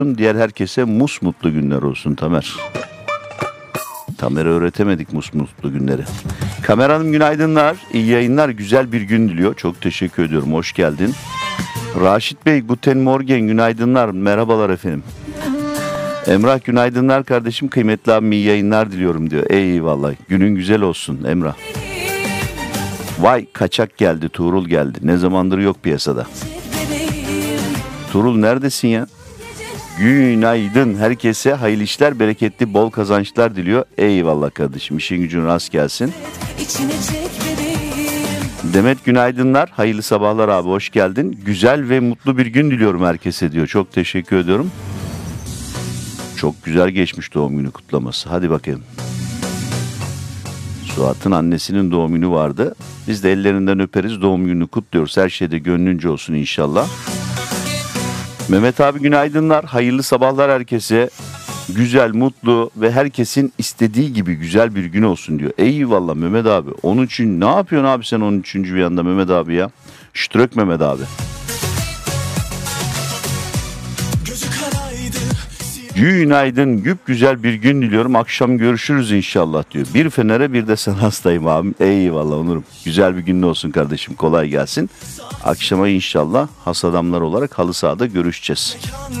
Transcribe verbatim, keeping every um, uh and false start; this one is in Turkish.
Diğer herkese musmutlu günler olsun Tamer. Tamer'e öğretemedik musmutlu günleri. Kameranım günaydınlar, iyi yayınlar, güzel bir gün diliyor. Çok teşekkür ediyorum, hoş geldin. Raşit Bey, Guten Morgen, günaydınlar, merhabalar efendim. Emrah günaydınlar kardeşim, kıymetli abim iyi yayınlar diliyorum diyor. Eyvallah, günün güzel olsun Emrah. Vay kaçak geldi, Tuğrul geldi. Ne zamandır yok piyasada. Tuğrul neredesin ya? Günaydın herkese, hayırlı işler, bereketli, bol kazançlar diliyor. Eyvallah kardeşim, işin gücün rast gelsin. Demet günaydınlar, hayırlı sabahlar abi, hoş geldin. Güzel ve mutlu bir gün diliyorum herkese diyor. Çok teşekkür ediyorum. Çok güzel geçmiş doğum günü kutlaması. Hadi bakayım. Suat'ın annesinin doğum günü vardı. Biz de ellerinden öperiz, doğum gününü kutluyoruz. Her şeyde gönlünce olsun inşallah. Mehmet abi günaydınlar. Hayırlı sabahlar herkese. Güzel, mutlu ve herkesin istediği gibi güzel bir gün olsun diyor. Eyvallah Mehmet abi. Onun için ne yapıyorsun abi sen on üçüncü bir anda Mehmet abi ya? Ştrök Mehmet abi. Günaydın, güp güzel bir gün diliyorum. Akşam görüşürüz inşallah diyor. Bir Fener'e bir de sen hastayım abim. Eyvallah Onurum. Güzel bir gün olsun kardeşim. Kolay gelsin. Akşama inşallah has adamlar olarak halı sahada görüşeceğiz.